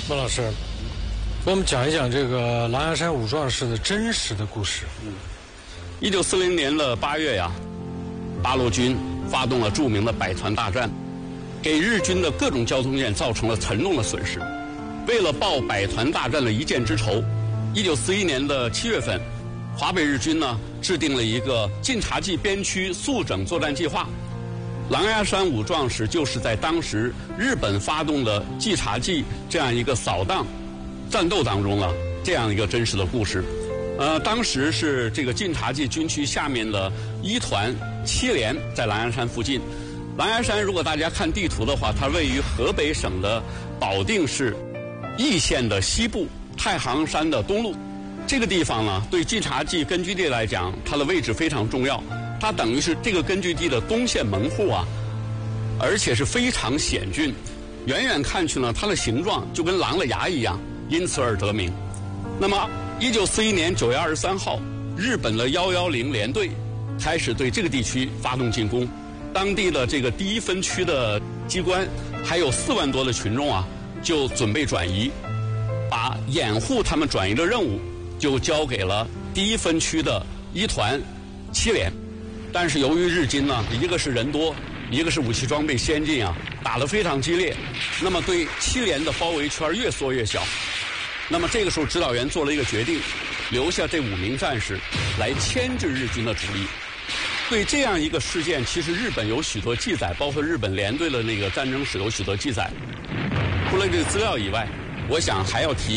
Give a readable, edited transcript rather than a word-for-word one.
孟老师，给我们讲一讲这个狼牙山五壮士的真实的故事。 1940年的8月呀，八路军发动了著名的百团大战，给日军的各种交通线造成了沉重的损失。为了报百团大战的一箭之仇，1941年的7月份，华北日军呢制定了一个晋察冀边区速整作战计划。狼牙山五壮士就是在当时日本发动的晋察冀这样一个扫荡战斗当中这样一个真实的故事。当时是这个晋察冀军区下面的1团7连在狼牙山附近。狼牙山如果大家看地图的话，它位于河北省的保定市易县的西部，太行山的东麓。这个地方呢，对晋察冀根据地来讲，它的位置非常重要。它等于是这个根据地的东线门户而且是非常险峻。远远看去呢，它的形状就跟狼的牙一样，因此而得名。那么1941年9月23号，日本的110联队开始对这个地区发动进攻。当地的这个第1分区的机关还有4万多的群众就准备转移，把掩护他们转移的任务就交给了第1分区的1团7连。但是由于日军呢，一个是人多，一个是武器装备先进打得非常激烈，那么对7连的包围圈越缩越小。那么这个时候指导员做了一个决定，留下这5名战士来牵制日军的主力。对这样一个事件，其实日本有许多记载，包括日本联队的那个战争史有许多记载。除了这个资料以外，我想还要提